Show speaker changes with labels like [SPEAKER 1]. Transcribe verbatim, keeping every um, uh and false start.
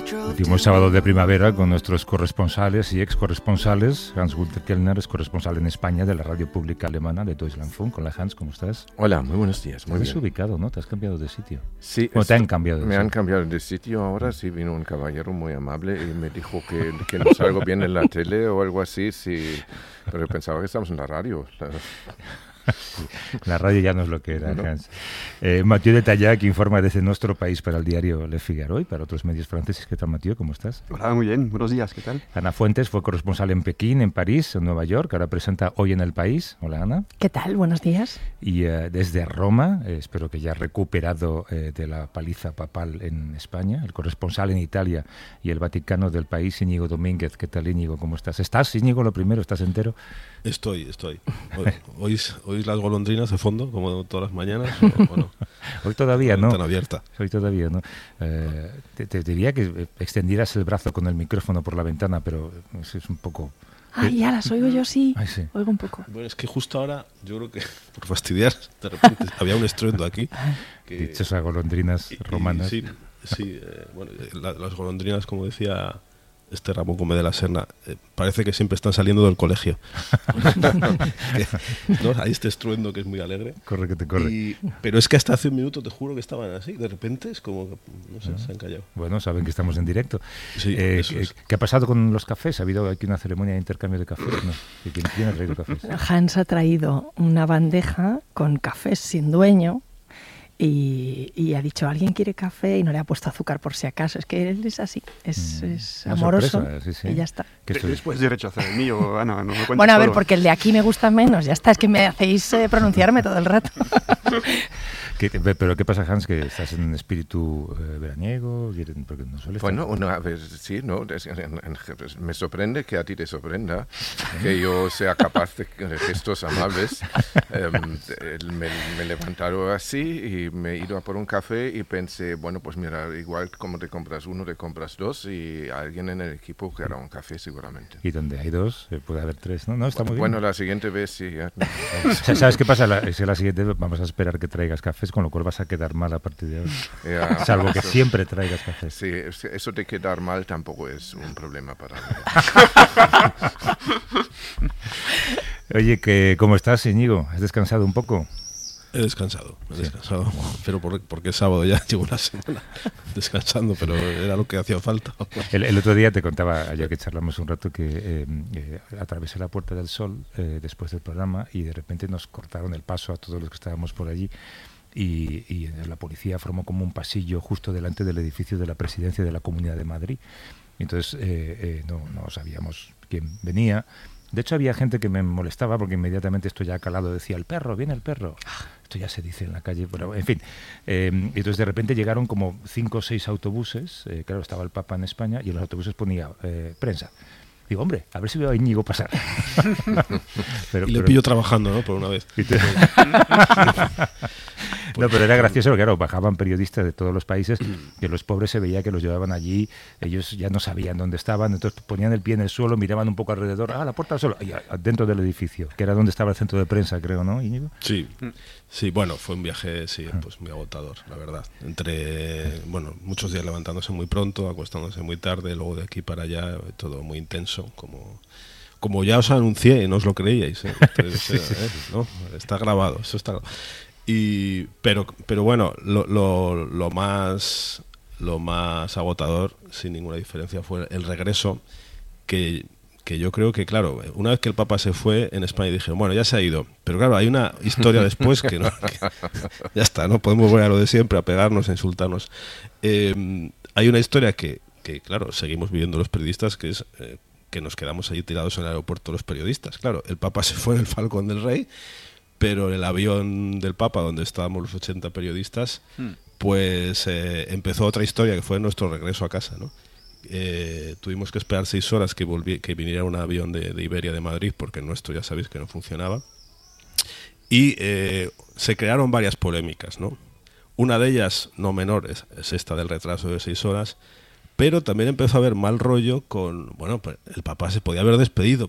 [SPEAKER 1] Último sábado de primavera con nuestros corresponsales y ex corresponsales. Hans-Günther Kellner es corresponsal en España de la radio pública alemana de Deutschlandfunk. Hola Hans, ¿cómo estás?
[SPEAKER 2] Hola, muy buenos días. Muy
[SPEAKER 1] Te has
[SPEAKER 2] bien.
[SPEAKER 1] ubicado, ¿no? Te has cambiado de sitio.
[SPEAKER 2] Sí,
[SPEAKER 1] ¿O te han cambiado de
[SPEAKER 2] me
[SPEAKER 1] sitio?
[SPEAKER 2] han cambiado de sitio ahora. Sí, vino un caballero muy amable y me dijo que, que no salgo bien en la tele o algo así. Sí, pero pensaba que estamos en la radio.
[SPEAKER 1] Sí, la radio ya no es lo que era,
[SPEAKER 2] No.
[SPEAKER 1] Hans. Eh, Mathieu de Tallac informa desde nuestro país para el diario Le Figaro y para otros medios franceses. ¿Qué tal, Mathieu? ¿Cómo estás?
[SPEAKER 3] Hola, muy bien. Buenos días. ¿Qué tal?
[SPEAKER 1] Ana Fuentes fue corresponsal en Pekín, en París, en Nueva York. Ahora presenta Hoy en el País. Hola, Ana.
[SPEAKER 4] ¿Qué tal? Buenos días.
[SPEAKER 1] Y eh, desde Roma, eh, espero que ya recuperado eh, de la paliza papal en España, el corresponsal en Italia y el Vaticano del país, Íñigo Domínguez. ¿Qué tal, Íñigo? ¿Cómo estás? ¿Estás, Íñigo, lo primero? ¿Estás entero?
[SPEAKER 5] Estoy, estoy. ¿Oís, oís las golondrinas de fondo, como todas las mañanas? ¿O, o no?
[SPEAKER 1] Hoy todavía no.
[SPEAKER 5] Tan abierta.
[SPEAKER 1] Hoy todavía no. Eh, te, te diría que extendieras el brazo con el micrófono por la ventana, pero eso es un poco...
[SPEAKER 4] Ay, ya las oigo yo, sí.
[SPEAKER 1] Ay, sí.
[SPEAKER 4] Oigo un poco.
[SPEAKER 5] Bueno, es que justo ahora, yo creo que, por fastidiar, de repente había un estruendo aquí. Que,
[SPEAKER 1] Dichosas golondrinas
[SPEAKER 5] y- y
[SPEAKER 1] romanas.
[SPEAKER 5] Sí, sí eh, bueno, eh, la- las golondrinas, como decía este Ramón Gómez de la Serna, eh, parece que siempre están saliendo del colegio. Que, ¿no? Hay este estruendo que es muy alegre.
[SPEAKER 1] Corre que te corre.
[SPEAKER 5] Y- pero es que hasta hace un minuto te juro que estaban así. De repente es como que, no sé, se han callado.
[SPEAKER 1] Bueno, saben que estamos en directo.
[SPEAKER 5] Sí,
[SPEAKER 1] Eh,
[SPEAKER 5] eso
[SPEAKER 1] ¿qué,
[SPEAKER 5] es.
[SPEAKER 1] qué ha pasado con los cafés? ¿Ha habido aquí una ceremonia de intercambio de cafés? No. ¿Y ¿Quién, quién ha traído cafés?
[SPEAKER 4] Hans ha traído una bandeja con cafés sin dueño y, y ha dicho, ¿alguien quiere café? Y no le ha puesto azúcar por si acaso. Es que él es así, es,
[SPEAKER 1] Mm,
[SPEAKER 4] es
[SPEAKER 1] una
[SPEAKER 4] amoroso
[SPEAKER 1] sorpresa, sí, sí.
[SPEAKER 4] y ya está.
[SPEAKER 1] Que esto es-
[SPEAKER 3] Después de rechazar el mío, Ana, no me cuentes
[SPEAKER 4] Bueno, a ver,
[SPEAKER 3] todo.
[SPEAKER 4] porque el de aquí me gusta menos. Ya está, es que me hacéis eh, pronunciarme todo el rato.
[SPEAKER 1] ¿Qué- pero ¿qué pasa, Hans? ¿Que estás en espíritu eh, veraniego? ¿Quieren- Porque no suele estar-
[SPEAKER 2] Bueno, una vez, sí, ¿no? Es- en- en- pues, me sorprende que a ti te sorprenda que yo sea capaz de, de gestos amables. Em, el- me, me he levantado así y me he ido a por un café y pensé, bueno, pues mira, igual como te compras uno, te compras dos y alguien en el equipo querrá un café seguramente.
[SPEAKER 1] Y donde hay dos, eh, puede haber tres. No, no, está muy bien.
[SPEAKER 2] Bueno, la siguiente vez sí. Ya.
[SPEAKER 1] O sea, ¿sabes qué pasa? La, es que la siguiente vez vamos a esperar que traigas cafés, con lo cual vas a quedar mal a partir de ahora.
[SPEAKER 2] Ya,
[SPEAKER 1] Salvo que
[SPEAKER 2] eso-
[SPEAKER 1] siempre traigas cafés.
[SPEAKER 2] Sí, es- eso de quedar mal tampoco es un problema para mí.
[SPEAKER 1] Oye, que ¿cómo estás, Íñigo? ¿Has descansado un poco?
[SPEAKER 5] He descansado, he
[SPEAKER 1] Sí.
[SPEAKER 5] descansado, pero por- porque es sábado ya llevo una semana descansando, pero era lo que hacía falta.
[SPEAKER 1] El, el otro día te contaba, ayer que charlamos un rato, que eh, eh, atravesé la Puerta del Sol eh, después del programa y de repente nos cortaron el paso a todos los que estábamos por allí y, y la policía formó como un pasillo justo delante del edificio de la Presidencia de la Comunidad de Madrid. Entonces eh, eh, no, no sabíamos quién venía. De hecho, había gente que me molestaba porque inmediatamente esto ya calado decía, el perro, viene el perro. Esto ya se dice en la calle, pero en fin. Eh, entonces de repente llegaron como cinco o seis autobuses, eh, claro, estaba el Papa en España y en los autobuses ponía eh, prensa. Digo, hombre, a ver si veo a Íñigo pasar. Pero-
[SPEAKER 5] Y le
[SPEAKER 1] pero-
[SPEAKER 5] pillo trabajando, ¿no? Por una vez.
[SPEAKER 1] y te- No, pero era gracioso porque, claro, bajaban periodistas de todos los países que los pobres se veía que los llevaban allí, ellos ya no sabían dónde estaban, entonces ponían el pie en el suelo, miraban un poco alrededor, ah, la puerta del suelo, y a- dentro del edificio, que era donde estaba el centro de prensa, creo, ¿no, Íñigo?
[SPEAKER 5] Sí, sí, bueno, fue un viaje, sí, pues muy agotador, la verdad. Entre, bueno, muchos días levantándose muy pronto, acostándose muy tarde, luego de aquí para allá, todo muy intenso, como... Como ya os anuncié, no os lo creíais, ¿eh? Entonces, eh, ¿no? Está grabado, eso está grabado. Y, pero, pero bueno, lo, lo, lo más lo más agotador, sin ninguna diferencia, fue el regreso, que, que yo creo que, claro, una vez que el Papa se fue, en España dije, bueno, ya se ha ido. Pero claro, hay una historia después que, no, que ya está, no podemos volver a lo de siempre, a pegarnos, a insultarnos. Eh, hay una historia que, que, claro, seguimos viviendo los periodistas, que es... Eh, que nos quedamos ahí tirados en el aeropuerto los periodistas. Claro, el Papa se fue en el Falcón del Rey, pero en el avión del Papa, donde estábamos los ochenta periodistas,
[SPEAKER 3] Hmm.
[SPEAKER 5] pues eh, empezó otra historia, que fue nuestro regreso a casa, ¿no? Eh, tuvimos que esperar seis horas que, volví, que viniera un avión de, de Iberia de Madrid, porque el nuestro ya sabéis que no funcionaba. Y eh, se crearon varias polémicas, ¿no? Una de ellas, no menor, es, es esta del retraso de seis horas, pero también empezó a haber mal rollo con, bueno, pues el Papa se podía haber despedido,